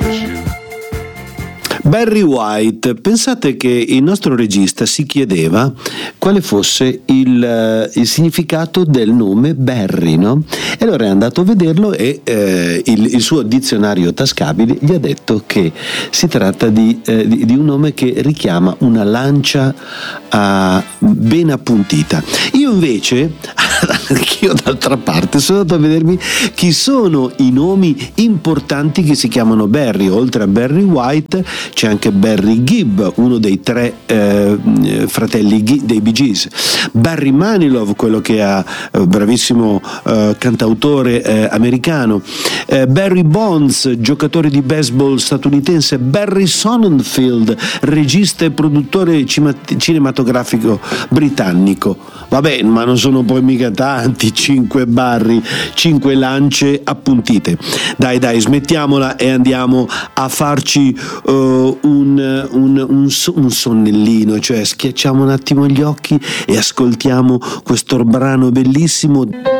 Barry White, pensate che il nostro regista si chiedeva quale fosse il significato del nome Barry, no? E allora è andato a vederlo e il suo dizionario tascabile gli ha detto che si tratta di un nome che richiama una lancia ben appuntita. Io invece, anch'io d'altra parte, sono andato a vedermi chi sono i nomi importanti che si chiamano Barry. Oltre a Barry White c'è anche Barry Gibb, uno dei tre fratelli dei Bee Gees, Barry Manilow, quello che ha bravissimo cantautore americano, Barry Bonds, giocatore di baseball statunitense, Barry Sonnenfeld, regista e produttore cinematografico britannico. Vabbè, ma non sono poi mica tanti, 5 Barry, 5 lance appuntite. Dai, smettiamola e andiamo a farci un sonnellino, cioè schiacciamo un attimo gli occhi e ascoltiamo questo brano bellissimo.